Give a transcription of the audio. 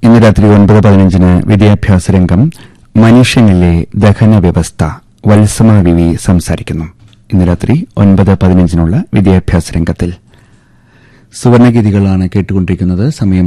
ഇന്ന് രാത്രി 9:15 വിദ്യാഭ്യാസ രംഗം മനുഷ്യനിലെ ദഹന വ്യവസ്ഥ വത്സമ വിവി സംസാരിക്കുന്നു. ഇന്ന് രാത്രി 9:15 വിദ്യാഭ്യാസ രംഗത്തിൽ സുവർണഗീതികളാണ് കേട്ടുകൊണ്ടിരിക്കുന്നത്. സമയം